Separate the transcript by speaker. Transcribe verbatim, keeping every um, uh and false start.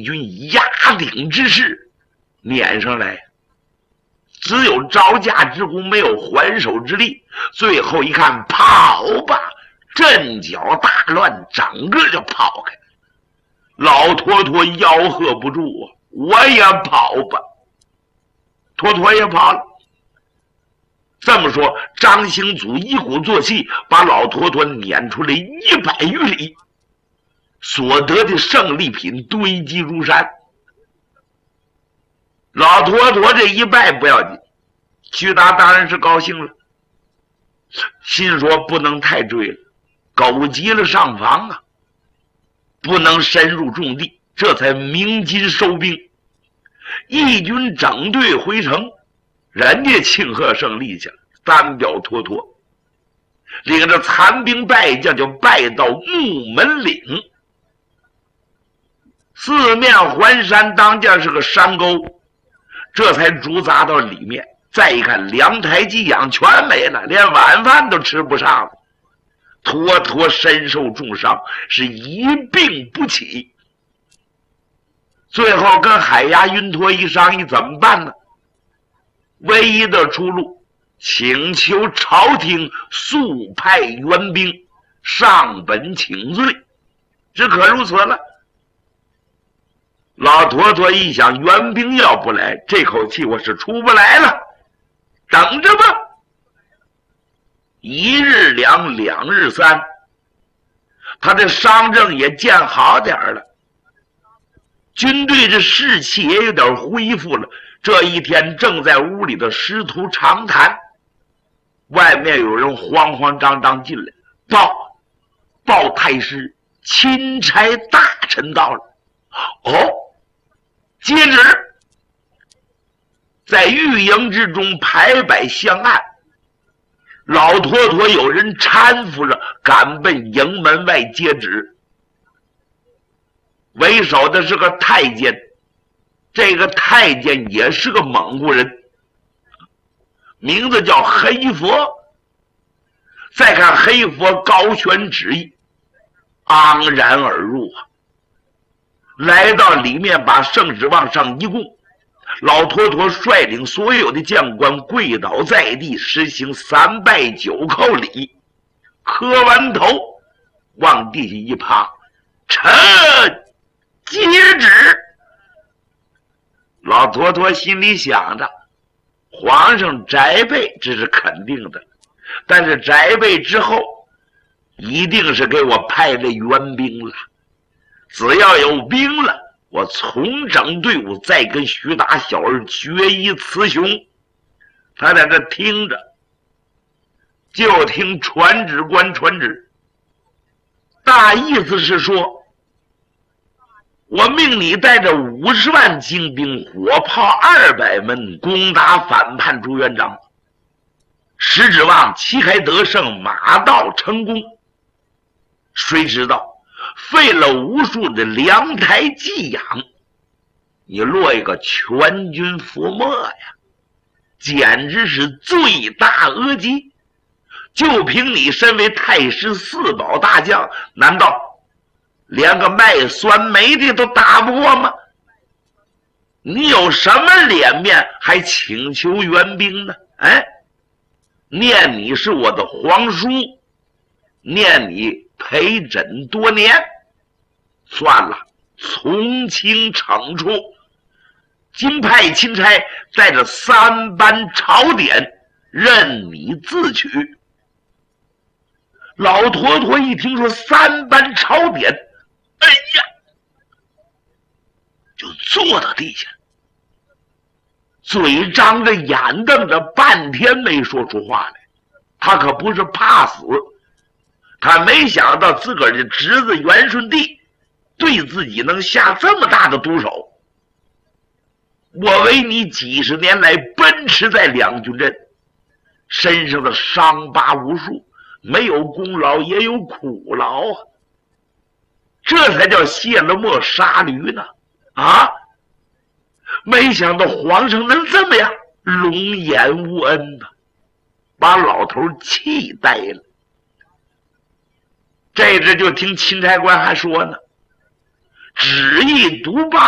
Speaker 1: 军压顶之势撵上来，只有招架之功，没有还手之力。最后一看，跑吧，阵脚大乱，整个就跑开。老坨坨吆喝不住啊，我也跑吧。坨坨也跑了。这么说，张兴祖一鼓作气，把老坨坨撵出了一百余里，所得的胜利品堆积如山。老坨坨这一败不要紧，徐达当然是高兴了，心说不能太追了，狗急了上房啊，不能深入重地，这才鸣金收兵。义军整队回城，人家庆贺胜利去了，单表坨坨领着残兵败将就败到木门岭。四面环山，当间是个山沟，这才驻扎到里面。再一看，粮台给养全没了，连晚饭都吃不上了。坨坨身受重伤，是一病不起。最后跟海牙云陀一商议，怎么办呢？唯一的出路，请求朝廷速派援兵上本请罪，只可如此了。老坨坨一想，援兵要不来，这口气我是出不来了，等着吧。一日两，两日三，他的伤症也见好点了，军队的士气也有点恢复了。这一天正在屋里的师徒长谈，外面有人慌慌张张进来，报报太师，钦差大臣到了。哦，接旨，在御营之中排摆相案，老坨坨有人搀扶着赶奔营门外接旨。为首的是个太监，这个太监也是个蒙古人，名字叫黑佛。再看黑佛高悬旨意，昂然而入啊，来到里面，把圣旨往上一供。老坨坨率领所有的将官跪倒在地，实行三拜九叩礼，磕完头往地下一趴，臣接旨。老坨坨心里想着，皇上宅备这是肯定的，但是宅备之后一定是给我派了援兵了，只要有兵了，我重整队伍，再跟徐达小儿决一雌雄。他在这听着，就听传旨官传旨，大意思是说，我命你带着五十万精兵，火炮二百门，攻打反叛朱元璋，实指望旗开得胜，马到成功。谁知道费了无数的粮台给养，你落一个全军覆没呀，简直是罪大恶极。就凭你身为太师四宝大将，难道连个卖酸梅的都打不过吗？你有什么脸面还请求援兵呢？哎，念你是我的皇叔，念你陪诊多年，算了，从轻惩处。今派钦差带着三班朝典，任你自取。老坨坨一听说三班朝典，哎呀，就坐到地下，嘴张着眼瞪着，半天没说出话来。他可不是怕死，他没想到自个儿的侄子元顺帝对自己能下这么大的毒手。我为你几十年来奔驰在两军阵，身上的伤疤无数，没有功劳也有苦劳啊，这才叫卸了磨杀驴呢啊！没想到皇上能这么样，龙颜无恩呢，把老头气呆了。这时就听钦差官还说呢，旨意独罢